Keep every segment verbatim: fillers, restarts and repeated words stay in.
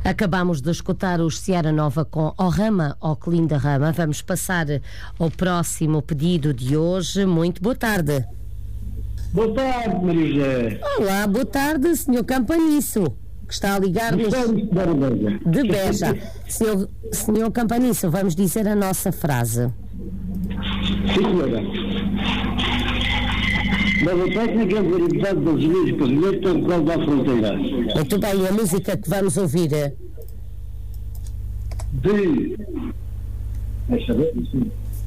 Acabamos de escutar os Seara Nova com O Rama, O que linda rama. Vamos passar ao próximo pedido de hoje. Muito boa tarde. Boa tarde, Maria. Olá, boa tarde, senhor Campaniço, que está a ligar-nos de Beja. senhor, senhor Campaniço, vamos dizer a nossa frase. Sim, senhora. Nova técnica de variedade brasileira e brasileira pelo qual da fronteira. Muito bem, a música que vamos ouvir de... Deixa ver, sim.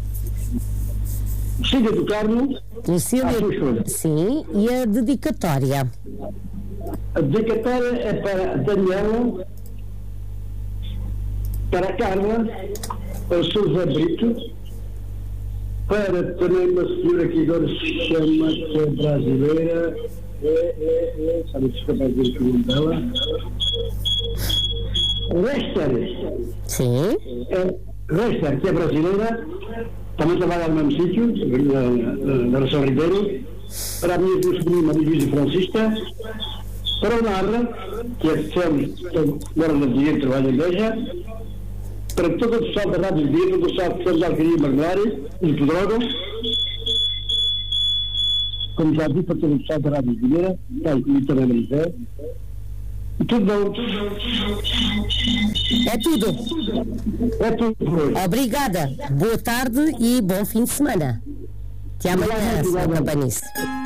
Cília do Carmo. Cília, sim, e a dedicatória? A dedicatória é para a Daniela, para a Carla, para o Sousa Brito, para também uma senhora que agora se chama, que é brasileira, é, é, é, sabe se capaz de dizer o nome dela? Rester. Sim. É, Rester, que é brasileira, também trabalha no mesmo sítio, na, na Nação Ribeiro, para a minha duas sobrinhas, Maria Luísa e Francisca, para o Narra, que é que agora no dia trabalha em Beja, para todo o pessoal da Rádio Dia, todo o pessoal que fez a Alqueria Magnário, e Pedrógão, como já disse, para todo o pessoal da Rádio Dia, tal como também Marizé, e tudo bom. É tudo. É tudo por hoje. Obrigada. Boa tarde e bom fim de semana. Até amanhã, senhor Campaniço.